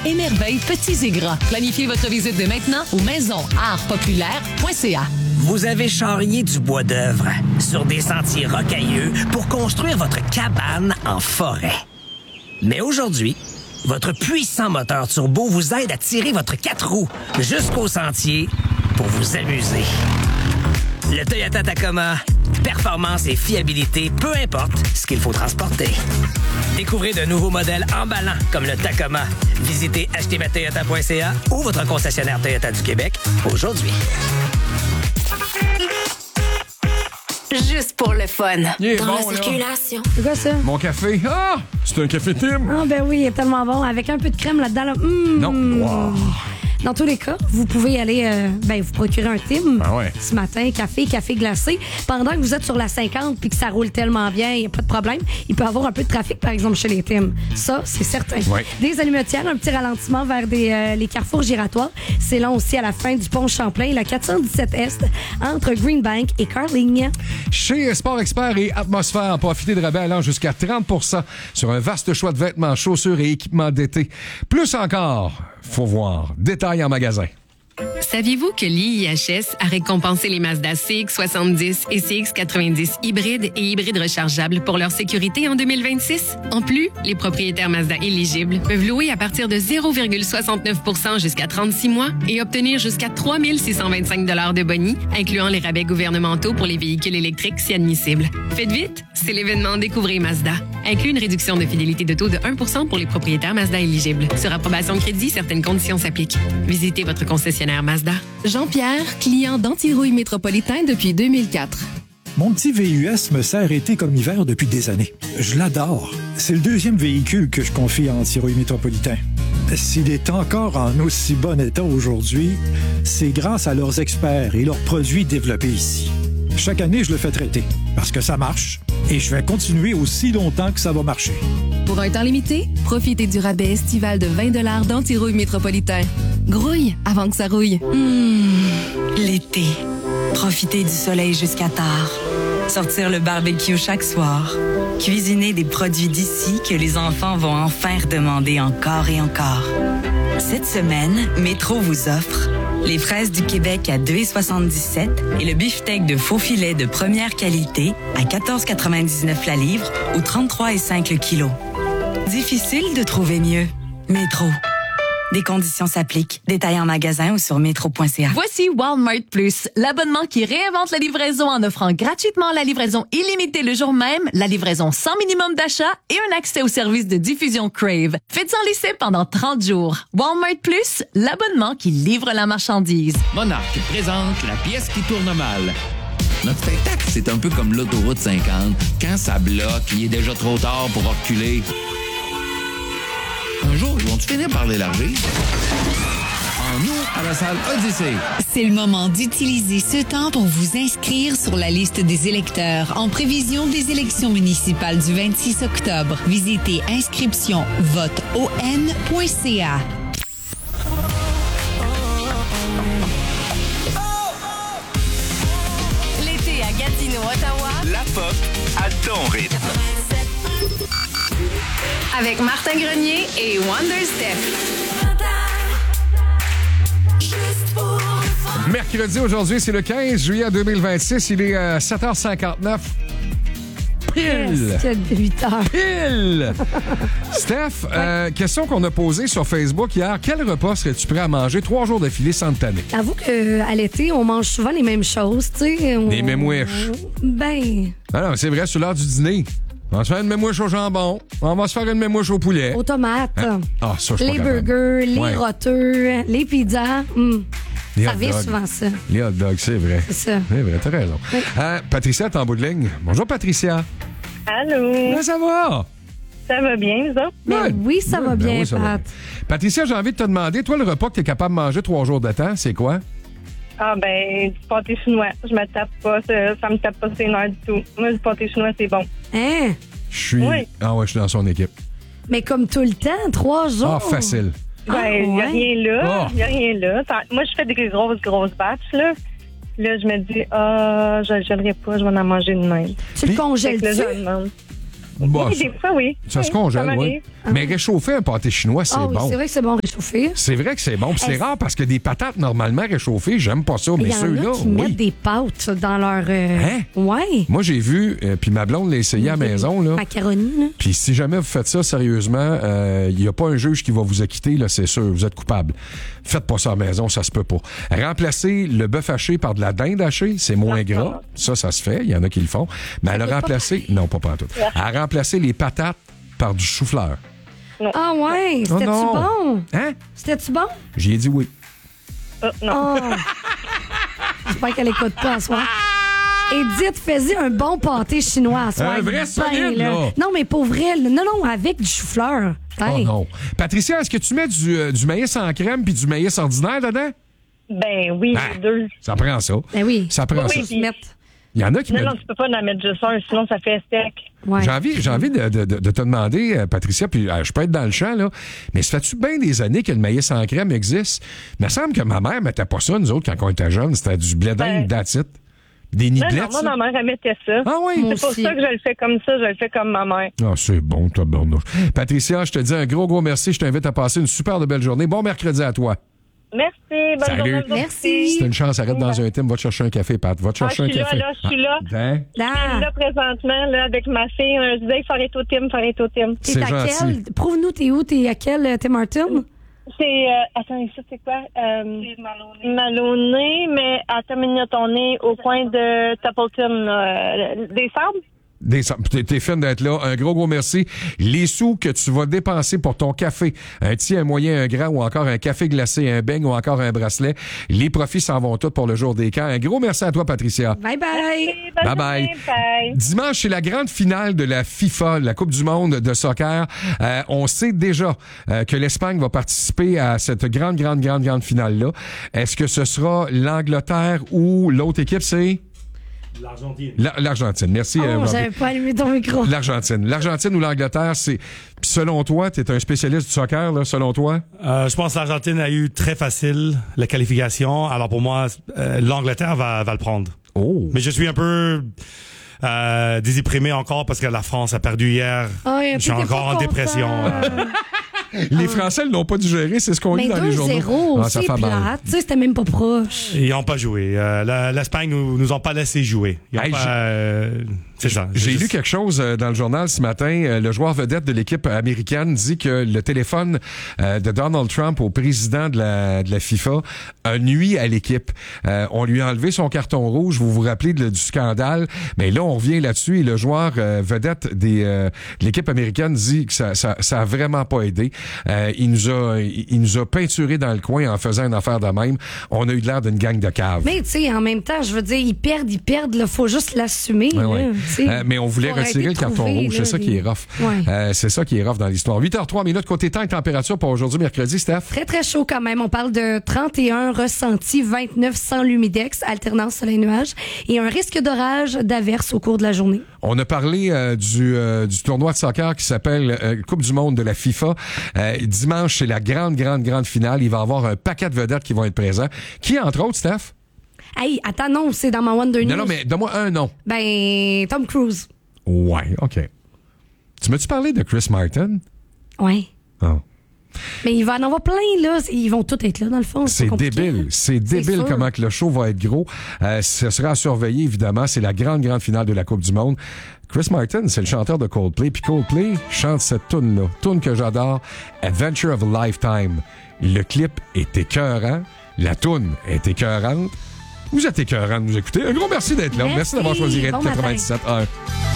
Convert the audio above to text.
émerveille petits et grands. Planifiez votre visite dès maintenant au maisonartspopulaire.ca. Vous avez charrié du bois d'œuvre sur des sentiers rocailleux pour construire votre cabane en forêt. Mais aujourd'hui, votre puissant moteur turbo vous aide à tirer votre 4 roues jusqu'au sentier pour vous amuser. Le Toyota Tacoma, performance et fiabilité, peu importe ce qu'il faut transporter. Découvrez de nouveaux modèles emballants comme le Tacoma. Visitez achetezmatoyota.ca ou votre concessionnaire Toyota du Québec aujourd'hui. Juste pour le fun. Il est Dans bon, la là. circulation. C'est quoi ça? Mon café. Ah! C'est un café Tim. Ah, ben oui, il est tellement bon. Avec un peu de crème là-dedans. Là. Non. Wow. Dans tous les cas, vous pouvez aller vous procurer un Tim Ah ouais. ce matin, café glacé. Pendant que vous êtes sur la 50 puis que ça roule tellement bien, il n'y a pas de problème. Il peut y avoir un peu de trafic, par exemple, chez les Tim. Ça, c'est certain. Ouais. Des allumetières, un petit ralentissement vers les carrefours giratoires. C'est long aussi à la fin du pont Champlain, la 417 Est, entre Greenbank et Carling. Chez Sport Expert et Atmosphère, profitez de rabais allant jusqu'à 30% sur un vaste choix de vêtements, chaussures et équipements d'été. Plus encore, faut voir. Détails en magasin. Saviez-vous que l'IIHS a récompensé les Mazda CX-70 et CX-90 hybrides et hybrides rechargeables pour leur sécurité en 2026? En plus, les propriétaires Mazda éligibles peuvent louer à partir de 0,69% jusqu'à 36 mois et obtenir jusqu'à 3 625 $ de boni, incluant les rabais gouvernementaux pour les véhicules électriques si admissibles. Faites vite, c'est l'événement Découvrez Mazda. Inclut une réduction de fidélité de taux de 1% pour les propriétaires Mazda éligibles. Sur approbation de crédit, certaines conditions s'appliquent. Visitez votre concessionnaire Mazda. Jean-Pierre, client d'Antirouille Métropolitain depuis 2004. Mon petit VUS me sert été comme hiver depuis des années. Je l'adore. C'est le deuxième véhicule que je confie à Antirouille Métropolitain. S'il est encore en aussi bon état aujourd'hui, c'est grâce à leurs experts et leurs produits développés ici. Chaque année, je le fais traiter parce que ça marche et je vais continuer aussi longtemps que ça va marcher. Pour un temps limité, profitez du rabais estival de 20 $ d'Antirouille Métropolitain. Grouille avant que ça rouille. L'été. Profiter du soleil jusqu'à tard. Sortir le barbecue chaque soir. Cuisiner des produits d'ici que les enfants vont enfin redemander encore et encore. Cette semaine, Métro vous offre les fraises du Québec à 2,77 et le beefsteak de faux filet de première qualité à 14,99 la livre ou 33,5 le kilo. Difficile de trouver mieux. Métro. Des conditions s'appliquent. Détails en magasin ou sur métro.ca. Voici Walmart Plus, l'abonnement qui réinvente la livraison en offrant gratuitement la livraison illimitée le jour même, la livraison sans minimum d'achat et un accès au service de diffusion Crave. Faites-en l'essai pendant 30 jours. Walmart Plus, l'abonnement qui livre la marchandise. Monarque présente la pièce qui tourne mal. Notre spectacle, c'est un peu comme l'autoroute 50. Quand ça bloque, il est déjà trop tard pour reculer. Un jour, ils vont-tu finir par l'élargir? En nous, à la salle Odyssée. C'est le moment d'utiliser ce temps pour vous inscrire sur la liste des électeurs en prévision des élections municipales du 26 octobre. Visitez inscriptionvoteon.ca. L'été à Gatineau, Ottawa. La pop à ton rythme. Avec Martin Grenier et Wonder Steph. Mercredi aujourd'hui, c'est le 15 juillet 2026. Il est 7h59. Pile! Presque 8 heures. Pile! Steph, question qu'on a posée sur Facebook hier. Quel repas serais-tu prêt à manger 3 jours d'affilée sans te tanner? Avoue qu'à l'été, on mange souvent les mêmes choses, tu sais. Des mémouiches. Ben, Ah non, c'est vrai, c'est l'heure du dîner. On va se faire une mémouche au jambon. On va se faire une mémouche au poulet. aux tomates. Ah, ça, je suis Les pas capable. burgers, les Ouais. roteux, les pizzas. Les Ça hot revient dogs. souvent, ça. Les hot dogs, c'est vrai. C'est ça. C'est vrai, t'as raison. Oui. Patricia est en bout de ligne. Bonjour, Patricia. Allô? Comment ça va? Ça va bien, vous autres? Ben oui, ça va bien, oui, ça va Pat. bien. Patricia, j'ai envie de te demander, toi, le repas que tu es capable de manger 3 jours de temps, c'est quoi? Ah, ben, du pâté chinois. Je me tape pas, ça me tape pas ses nerfs du tout. Moi, du pâté chinois, c'est bon. Hein? Je suis. Oui. Ah ouais, je suis dans son équipe. Mais comme tout le temps, 3 jours. Ah, facile. Ben, il n'y a ouais? rien là. Oh. Il n'y a rien là. Moi, je fais des grosses batches, là. Là, je me dis, je n'aimerais pas, je vais en manger de même. Tu le Fait que là, congèles-tu? je me demande. Bah, Oui, des fois, oui. Ça se Oui, congèle, ça oui. m'arrive. Mais réchauffer un pâté chinois, c'est Ah oui, bon. c'est vrai que c'est bon réchauffé. C'est vrai que c'est bon. Puis c'est rare parce que des patates normalement réchauffées, j'aime pas ça. Il Mais y en ceux-là, a qui oui. mettent des pâtes dans leur... Hein? Ouais. Moi, j'ai vu, puis ma blonde l'a essayé à la maison. Là. Macaroni, là. Puis si jamais vous faites ça sérieusement, il n'y a pas un juge qui va vous acquitter, là, c'est sûr. Vous êtes coupable. Faites pas ça à la maison, ça se peut pas. Remplacer le bœuf haché par de la dinde hachée, c'est moins gras. Ça se fait. Il y en a qui le font. Mais elle a remplacé... Non, pas tout. Elle a remplacé les patates par du chou-fleur. Ah ouais, c'était-tu bon? Hein? C'était-tu bon? J'y ai dit oui. Non. Oh. J'espère qu'elle écoute pas à soir. Edith, fais-y un bon pâté chinois à soir. Un vrai solide, là. Non, mais pour vrai, là. Non, avec du chou-fleur. Oh non. Patricia, est-ce que tu mets du maïs en crème puis du maïs ordinaire dedans? Ben oui, les deux. Ça prend ça. Ben oui. Ça prend ça. Puis... Il y en a qui mettent... Non, tu peux pas en mettre juste un, sinon ça fait sec. Ouais. J'ai envie de te demander, Patricia, puis je peux être dans le champ, là, mais ça fait-tu bien des années que le maïs en crème existe? Il me semble que ma mère mettait pas ça, nous autres, quand on était jeunes. C'était du blé d'Inde, that's it. Des niblettes, Non, moi, ma mère, elle mettait ça. Ah oui? C'est pour ça que je le fais comme ça, je le fais comme ma mère. Ah, c'est bon, toi, Bernard. Patricia, je te dis un gros merci. Je t'invite à passer une super de belle journée. Bon mercredi à toi. Merci, bonne journée à vous. Merci. Si t'as une chance, arrête dans un thème, va te chercher un café, Pat. Va te chercher un café. Je suis là. Hein? Je suis là présentement, là, avec ma fille. Je disais, Fareto Tim. T'es à quel? Prouve-nous, t'es où? T'es à quel, Tim Hortons? C'est, attends, ici, c'est quoi? Maloney, mais à 10 minutes, on est au coin de Templeton, des Sables. T'es fine d'être là. Un gros merci. Les sous que tu vas dépenser pour ton café, un petit, un moyen, un grand ou encore un café glacé, un beigne ou encore un bracelet, les profits s'en vont tous pour le jour des camps. Un gros merci à toi, Patricia. Bye bye. Merci, Bye. bye. Dimanche, c'est la grande finale de la FIFA, la Coupe du monde de soccer. On sait déjà que l'Espagne va participer à cette grande finale-là. Est-ce que ce sera l'Angleterre ou l'autre équipe, c'est... L'Argentine. L'Argentine, merci. J'avais pas allumé ton micro. L'Argentine ou l'Angleterre, c'est... Selon toi, tu es un spécialiste du soccer, là, selon toi? Je pense que l'Argentine a eu très facile la qualification. Alors pour moi, l'Angleterre va le prendre. Oh. Mais je suis un peu déséprimé encore parce que la France a perdu hier. Je suis encore en dépression. Les Français n'ont pas digéré, c'est ce qu'on lit dans les journaux. 2-0, c'est plate. Tu sais, c'était même pas proche. Ils n'ont pas joué. L'Espagne nous ont pas laissé jouer. C'est ça. J'ai lu quelque chose dans le journal ce matin. Le joueur vedette de l'équipe américaine dit que le téléphone de Donald Trump au président de la FIFA a nui à l'équipe. On lui a enlevé son carton rouge. Vous vous rappelez du scandale. Mais là, on revient là-dessus et le joueur vedette de l'équipe américaine dit que ça a vraiment pas aidé. Il nous a peinturé dans le coin en faisant une affaire de même. On a eu l'air d'une gang de caves. Mais tu sais, en même temps, je veux dire, ils perdent. Là, faut juste l'assumer. Ouais. Mais on voulait retirer le carton rouge. C'est ça qui est rough. Ouais. C'est ça qui est rough dans l'histoire. 8h03 minutes côté temps et température pour aujourd'hui, mercredi, Steph. Très, très chaud quand même. On parle de 31 ressentis, 29 sans l'humidex, alternance soleil-nuage et un risque d'orage, d'averse au cours de la journée. On a parlé du tournoi de soccer qui s'appelle Coupe du monde de la FIFA. Dimanche, c'est la grande finale. Il va y avoir un paquet de vedettes qui vont être présents. Qui, entre autres, Steph? Hey, attends, non, c'est dans ma Wonder News. Non, mais donne-moi un nom. Ben, Tom Cruise. Ouais, OK. Tu m'as-tu parlé de Chris Martin? Ouais. Oh. Mais il va en avoir plein, là. Ils vont tous être là, dans le fond. C'est débile. C'est débile comment que le show va être gros. Ce sera à surveiller, évidemment. C'est la grande finale de la Coupe du monde. Chris Martin, c'est le chanteur de Coldplay. Puis Coldplay chante cette toune-là. Toune que j'adore. Adventure of a Lifetime. Le clip est écœurant. La toune est écœurante. Vous êtes écœurant de nous écouter. Un gros merci d'être là. Merci d'avoir choisi Red 97.1.